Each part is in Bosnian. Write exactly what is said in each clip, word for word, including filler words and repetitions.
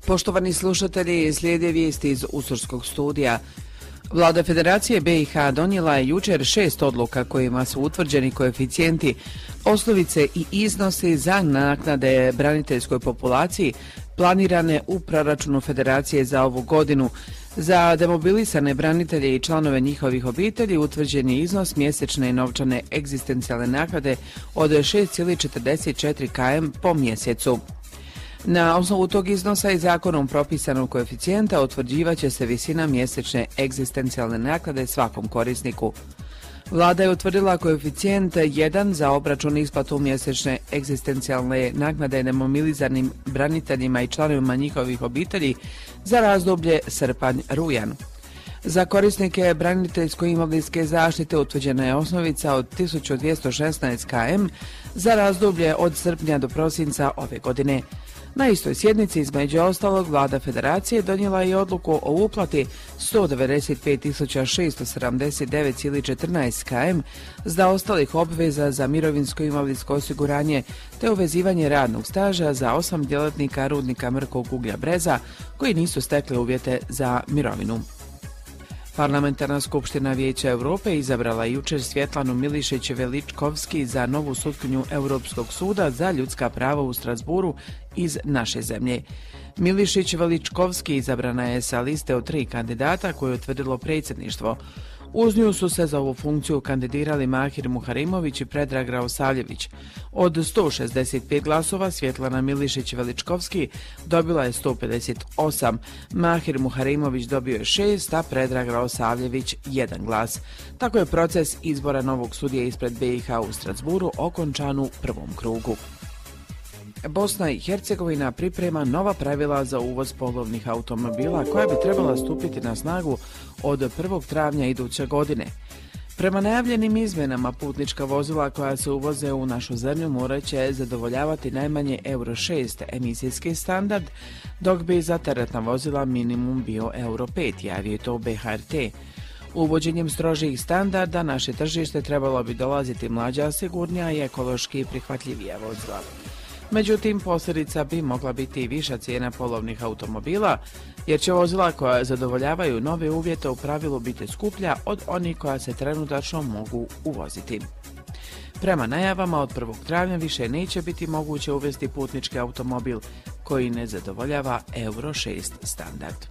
Poštovani slušatelji, slijede vijesti iz Usurskog studija. Vlada Federacije B i H donijela je jučer šest odluka kojima su utvrđeni koeficijenti, osnovice i iznosi za naknade braniteljskoj populaciji planirane u proračunu Federacije za ovu godinu. Za demobilisane branitelje i članove njihovih obitelji utvrđen je iznos mjesečne novčane egzistencijalne naknade od šest zarez četrdeset četiri km po mjesecu. Na osnovu tog iznosa i zakonom propisanog koeficijenta utvrđivaće se visina mjesečne egzistencijalne naknade svakom korisniku. Vlada je utvrdila koeficijent jedan za obračun isplatu mjesečne egzistencijalne naknade demobilizanim braniteljima i članovima njihovih obitelji za razdoblje srpanj-rujan. Za korisnike braniteljsko-invalidske zaštite utvrđena je osnovica od tisuću dvjesto šesnaest km za razdoblje od srpnja do prosinca ove godine. Na istoj sjednici, između ostalog, Vlada Federacije donijela je odluku o uplati sto devedeset pet tisuća šesto sedamdeset devet zarez četrnaest km za ostalih obveza za mirovinsko-invalidsko osiguranje te uvezivanje radnog staža za osam djelatnika rudnika Mrkog uglja Breza koji nisu stekli uvjete za mirovinu. Parlamentarna skupština Vijeća Europe izabrala jučer Svjetlanu Milišić-Veličkovski za novu sutkinju Europskog suda za ljudska prava u Strasburu iz naše zemlje. Milišić-Veličkovski izabrana je sa liste od tri kandidata koje je utvrdilo predsjedništvo. Uz nju su se za ovu funkciju kandidirali Mahir Muharimović i Predrag Raosavljević. Od sto šezdeset pet glasova Svjetlana Milišić-Veličkovski dobila je sto pedeset osam, Mahir Muharimović dobio je šest, a Predrag Raosavljević jedan glas. Tako je proces izbora novog sudije ispred B i H u Strasburu okončan u prvom krugu. Bosna i Hercegovina priprema nova pravila za uvoz polovnih automobila koja bi trebala stupiti na snagu od prvog travnja iduće godine. Prema najavljenim izmjenama, putnička vozila koja se uvoze u našu zemlju morat će zadovoljavati najmanje Euro šest emisijski standard, dok bi za teretna vozila minimum bio Euro pet, javio to B H R T. Uvođenjem strožijih standarda naše tržište trebalo bi dolaziti mlađa, sigurnija i ekološki prihvatljivija vozila. Međutim, posljedica bi mogla biti i viša cijena polovnih automobila, jer će vozila koja zadovoljavaju nove uvjete u pravilu biti skuplja od onih koja se trenutačno mogu uvoziti. Prema najavama, od prvog travnja više neće biti moguće uvesti putnički automobil koji ne zadovoljava Euro šest standard.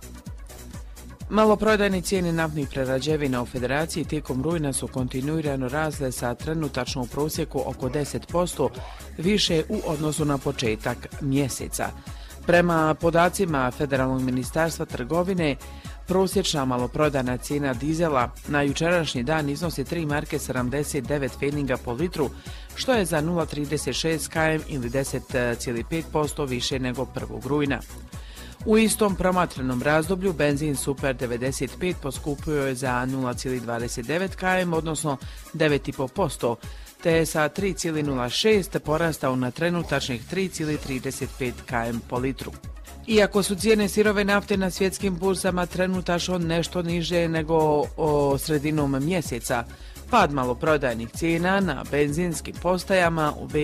Maloprodajne cijene naftnih prerađevina u Federaciji tijekom rujna su kontinuirano rasle sa trenutačno u prosjeku oko deset posto više u odnosu na početak mjeseca. Prema podacima Federalnog ministarstva trgovine, prosječna maloprodajna cijena dizela na jučerašnji dan iznosi tri marke sedamdeset devet pfenninga po litru, što je za nula zarez trideset šest km ili deset zarez pet posto više nego prvog rujna. U istom promatranom razdoblju benzin Super devedeset pet poskupio je za nula zarez dvadeset devet km, odnosno devet zarez pet posto, te je sa tri zarez nula šest porastao na trenutačnih tri zarez trideset pet km po litru. Iako su cijene sirove nafte na svjetskim burzama trenutačno nešto niže nego o sredinom mjeseca, pad maloprodajnih cijena na benzinskim postajama u